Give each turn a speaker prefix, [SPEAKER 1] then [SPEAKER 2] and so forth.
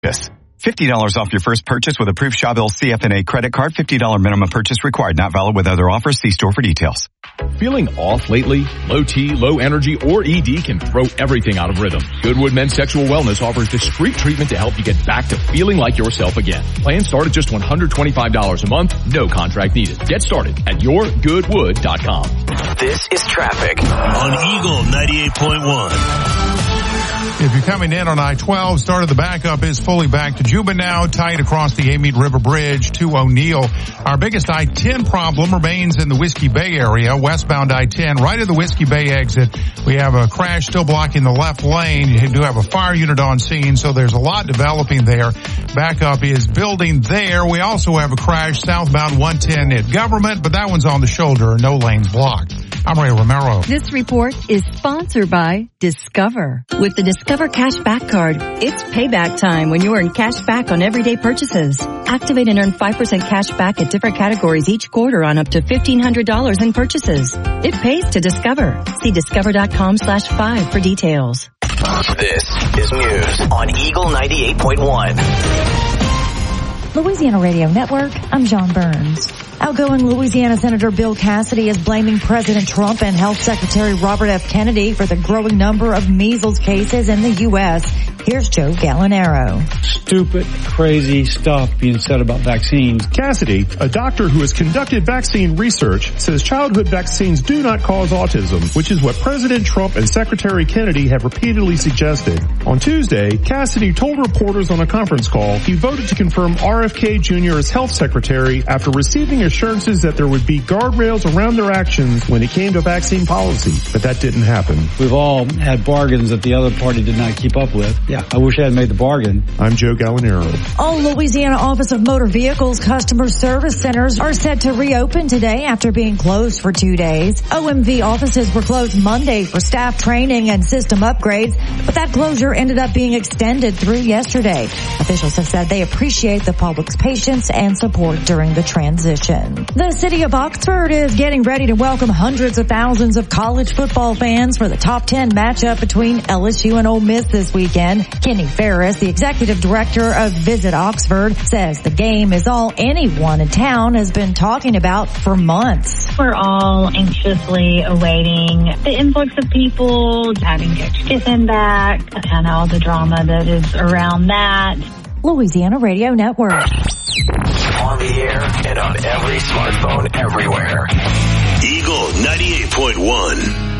[SPEAKER 1] Yes. $50 off your first purchase with approved Shawbill CFNA credit card. $50 minimum purchase required. Not valid with other offers. See store for details.
[SPEAKER 2] Feeling off lately? Low T, low energy, or ED can throw everything out of rhythm. Goodwood Men's Sexual Wellness offers discreet treatment to help you get back to feeling like yourself again. Plans start at just $125 a month. No contract needed. Get started at yourgoodwood.com.
[SPEAKER 3] This is traffic on Eagle 98.1.
[SPEAKER 4] If you're coming in on I-12, start of the backup is fully back to Juba now, tight across the Amite River Bridge to O'Neill. Our biggest I-10 problem remains in the Whiskey Bay area, westbound I-10, right at the Whiskey Bay exit. We have a crash still blocking the left lane. You do have a fire unit on scene, so there's a lot developing there. Backup is building there. We also have a crash southbound 110 at Government, but that one's on the shoulder, no lanes blocked. I'm Ray Romero.
[SPEAKER 5] This report is sponsored by Discover. With the Discover Cashback Card, it's payback time when you earn cash back on everyday purchases. Activate and earn 5% cash back at different categories each quarter on up to $1,500 in purchases. It pays to Discover. See discover.com/5 for details.
[SPEAKER 3] This is news on Eagle 98.1.
[SPEAKER 6] Louisiana Radio Network, I'm John Burns. Outgoing Louisiana Senator Bill Cassidy is blaming President Trump and Health Secretary Robert F. Kennedy for the growing number of measles cases in the U.S. Here's Joe Gallinaro.
[SPEAKER 7] Stupid, crazy stuff being said about vaccines.
[SPEAKER 8] Cassidy, a doctor who has conducted vaccine research, says childhood vaccines do not cause autism, which is what President Trump and Secretary Kennedy have repeatedly suggested. On Tuesday, Cassidy told reporters on a conference call he voted to confirm RFK Jr. as health secretary after receiving assurances that there would be guardrails around their actions when it came to vaccine policy, but that didn't happen.
[SPEAKER 7] We've all had bargains that the other party did not keep up with. Yeah, I wish I had made the bargain.
[SPEAKER 8] I'm Joe Gallinaro.
[SPEAKER 6] All Louisiana Office of Motor Vehicles customer service centers are set to reopen today after being closed for 2 days. OMV offices were closed Monday for staff training and system upgrades, but that closure ended up being extended through yesterday. Officials have said they appreciate the public's patience and support during the transition. The city of Oxford is getting ready to welcome hundreds of thousands of college football fans for the top 10 matchup between LSU and Ole Miss this weekend. Kenny Ferris, the executive director of Visit Oxford, says the game is all anyone in town has been talking about for months.
[SPEAKER 9] We're all anxiously awaiting the influx of people, having Coach Kiffin back, and all the drama that is around that.
[SPEAKER 6] Louisiana Radio Network.
[SPEAKER 3] On the air and on every smartphone everywhere. Eagle 98.1.